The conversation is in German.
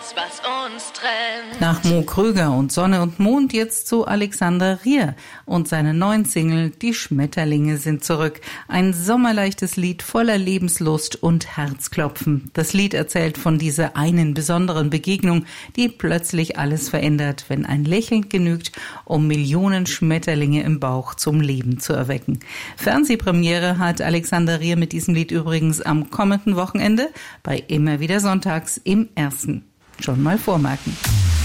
nichts, was uns trennt. Nach Mo Kröger und Sonne und Mond jetzt zu Alexander Rier und seine neuen Single Die Schmetterlinge sind zurück. Ein sommerleichtes Lied voller Lebenslust und Herzklopfen. Das Lied erzählt von dieser einen besonderen Begegnung, die plötzlich alles verändert, wenn ein Lächeln genügt, um Millionen Schmetterlinge im Bauch zum Leben zu erwecken. Fernsehpremiere hat Alexander Rier mit diesem Lied übrigens am kommenden Wochenende bei Immer wieder sonntags im Ersten. Schon mal vormerken.